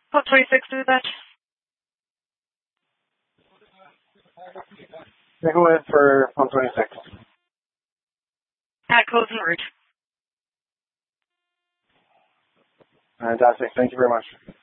Pub 26 do that. They go in for Pub 26. Closing word. Fantastic. Thank you very much.